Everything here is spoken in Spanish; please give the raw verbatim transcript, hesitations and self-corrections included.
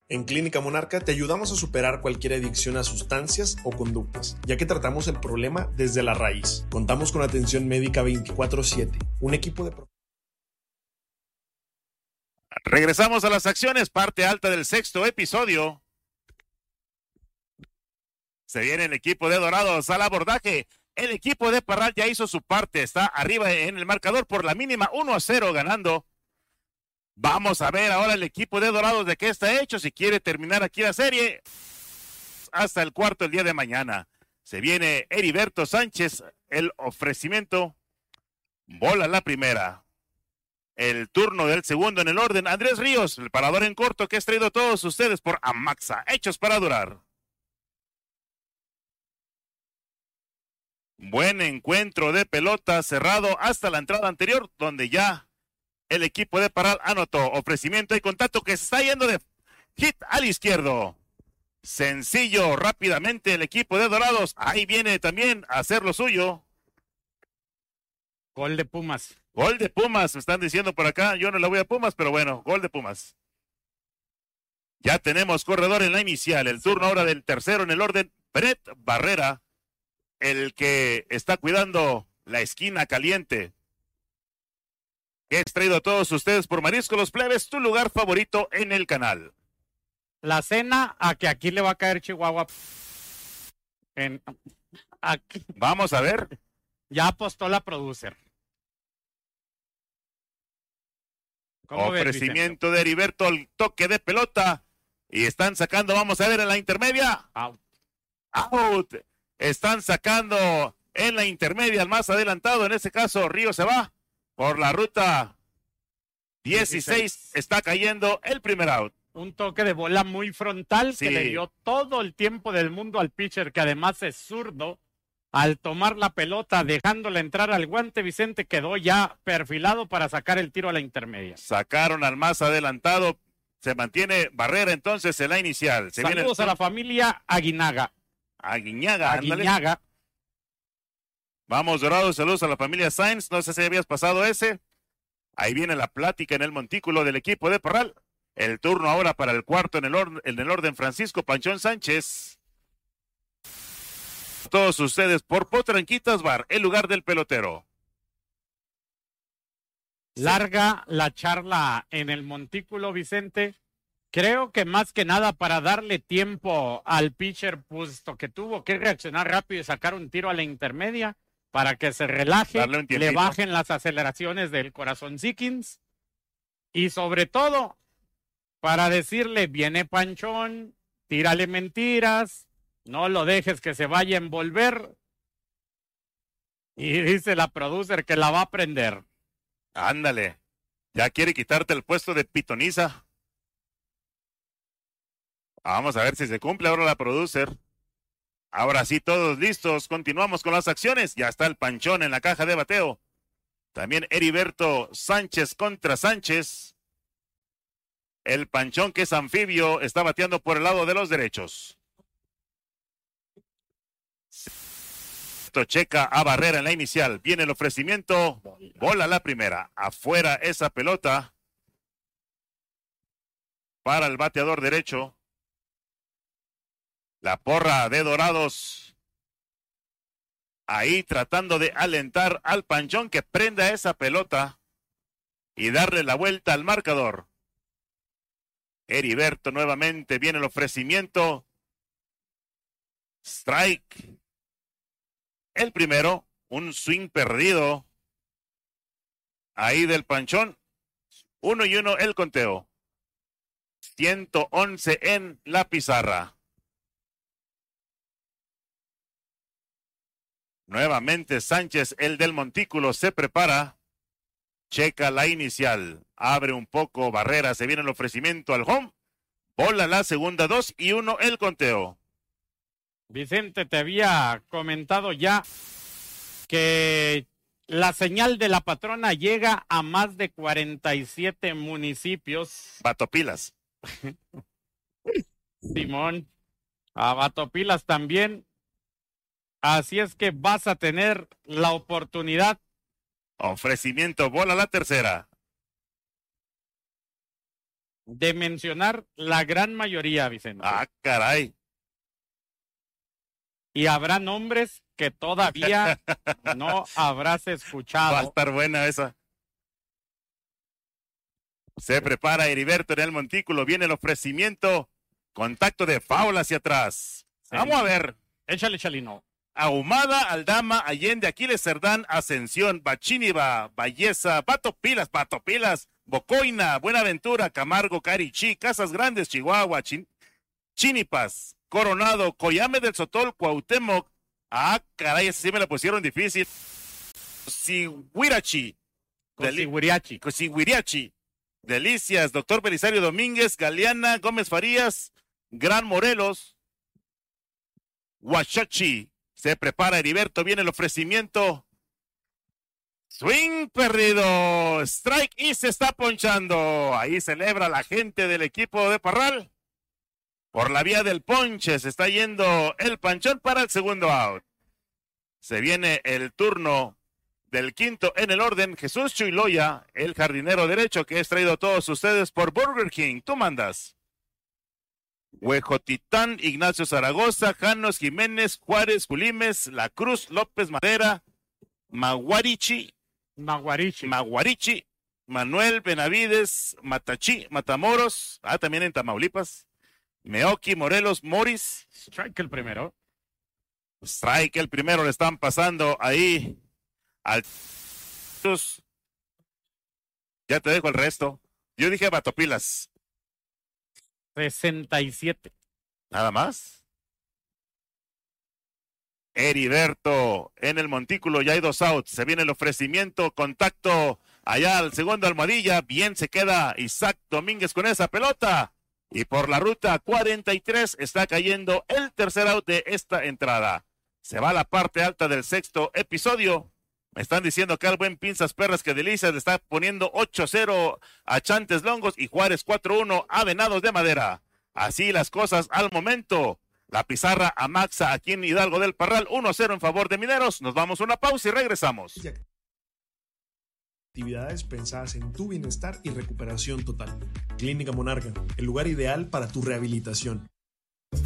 En Clínica Monarca te ayudamos a superar cualquier adicción a sustancias o conductas, ya que tratamos el problema desde la raíz. Contamos con atención médica veinticuatro siete, un equipo de... Regresamos a las acciones, parte alta del sexto episodio. Se viene el equipo de Dorados al abordaje. El equipo de Parral ya hizo su parte, está arriba en el marcador por la mínima uno a cero ganando. Vamos a ver ahora el equipo de Dorados de qué está hecho, si quiere terminar aquí la serie hasta el cuarto el día de mañana. Se viene Heriberto Sánchez, el ofrecimiento, bola la primera. El turno del segundo en el orden, Andrés Ríos, el parador en corto que ha traído a todos ustedes por Amaxa, hechos para durar. Buen encuentro de pelota cerrado hasta la entrada anterior, donde ya el equipo de Parral anotó. Ofrecimiento y contacto que se está yendo de hit al izquierdo. Sencillo, rápidamente el equipo de Dorados. Ahí viene también a hacer lo suyo. Gol de Pumas. Gol de Pumas, me están diciendo por acá. Yo no le voy a Pumas, pero bueno, gol de Pumas. Ya tenemos corredor en la inicial. El turno ahora del tercero en el orden. Brett Barrera, el que está cuidando la esquina caliente. Que he traído a todos ustedes por Marisco Los Plebes, tu lugar favorito en el canal. La cena a que aquí le va a caer Chihuahua. En, aquí. Vamos a ver. Ya apostó la producer. Ofrecimiento de Heriberto, el toque de pelota. Y están sacando, vamos a ver en la intermedia. Out. Out. Están sacando en la intermedia, el más adelantado. En este caso, Río se va por la ruta dieciséis. dieciséis. Está cayendo el primer out. Un toque de bola muy frontal sí. Que le dio todo el tiempo del mundo al pitcher, que además es zurdo. Al tomar la pelota, dejándola entrar al guante, Vicente quedó ya perfilado para sacar el tiro a la intermedia. Sacaron al más adelantado. Se mantiene Barrera entonces en la inicial. Se Saludos viene el... a la familia Aguinaga. Aguiñaga, Aguiñaga. Ándale. Vamos, Dorados, saludos a la familia Sainz. No sé si habías pasado ese. Ahí viene la plática en el montículo del equipo de Parral. El turno ahora para el cuarto en el, or... en el orden, Francisco Panchón Sánchez. Todos ustedes por Potranquitas Bar, el lugar del pelotero. Larga la charla en el montículo, Vicente. Creo que más que nada para darle tiempo al pitcher, puesto que tuvo que reaccionar rápido y sacar un tiro a la intermedia para que se relaje, le bajen las aceleraciones del corazón Zickins. Y sobre todo, para decirle, viene Panchón, tírale mentiras. No lo dejes que se vaya a envolver. Y dice la producer que la va a prender. Ándale. Ya quiere quitarte el puesto de pitoniza. Vamos a ver si se cumple ahora la producer. Ahora sí, todos listos. Continuamos con las acciones. Ya está el Panchón en la caja de bateo. También Heriberto Sánchez contra Sánchez. El Panchón, que es anfibio, está bateando por el lado de los derechos. Checa a Barrera en la inicial. Viene el ofrecimiento. Bola la primera. Afuera esa pelota. Para el bateador derecho. La porra de Dorados. Ahí tratando de alentar al Panchón que prenda esa pelota. Y darle la vuelta al marcador. Heriberto nuevamente. Viene el ofrecimiento. Strike. El primero, un swing perdido. Ahí del Panchón. Uno y uno el conteo. ciento once en la pizarra. Nuevamente Sánchez, el del montículo, se prepara. Checa la inicial. Abre un poco Barrera. Se viene el ofrecimiento al home. Bola la segunda, dos y uno el conteo. Vicente, te había comentado ya que la señal de la patrona llega a más de cuarenta y siete municipios. Batopilas. Simón, a Batopilas también. Así es que vas a tener la oportunidad. Ofrecimiento, bola la tercera. de mencionar la gran mayoría, Vicente. Ah, caray. Y habrá nombres que todavía no habrás escuchado. Va a estar buena esa. Se prepara Heriberto en el montículo. Viene el ofrecimiento. Contacto de foul hacia atrás. Sí. Vamos a ver. Échale, Chalino. Ahumada, Aldama, Allende, Aquiles Cerdán, Ascensión, Bachíniva, Balleza, Batopilas, Batopilas, Bocoina, Buenaventura, Camargo, Carichí, Casas Grandes, Chihuahua, Chin, Chinipas, Coronado, Coyame del Sotol, Cuauhtémoc. Ah, caray, ese sí me la pusieron difícil. Sihuirachi. Cosiguiriachi. Cosiguiriachi. Delicias, Doctor Belisario Domínguez, Galeana, Gómez Farías, Gran Morelos, Huachachi. Se prepara Heriberto, viene el ofrecimiento. Swing perdido, strike y se está ponchando. Ahí celebra la gente del equipo de Parral. Por la vía del ponche se está yendo el panchón para el segundo out. Se viene el turno del quinto en el orden. Jesús Chuiloya, el jardinero derecho que es traído a todos ustedes por Burger King. Tú mandas. Huejotitán, Ignacio Zaragoza, Janos Jiménez, Juárez, Julimes, La Cruz, López Madera, Maguarichi, Maguarichi. Maguarichi, Manuel Benavides, Matachi, Matamoros, ah, también en Tamaulipas, Meoki, Morelos, Moris. Strike el primero. Strike el primero, le están pasando ahí al... Ya te dejo el resto. Yo dije Batopilas. sesenta y siete. Nada más. Heriberto en el montículo, ya hay dos outs. Se viene el ofrecimiento, contacto allá al segundo almohadilla. Bien se queda Isaac Domínguez con esa pelota. Y por la ruta cuarenta y tres está cayendo el tercer out de esta entrada. Se va a la parte alta del sexto episodio. Me están diciendo que al buen Pinzas Perras que Delicias le está poniendo ocho cero a Chantes Longos y Juárez cuatro uno a Venados de Madera. Así las cosas al momento. La pizarra a Maxa aquí en Hidalgo del Parral, uno cero en favor de Mineros. Nos vamos a una pausa y regresamos. Actividades pensadas en tu bienestar y recuperación total. Clínica Monarca, el lugar ideal para tu rehabilitación.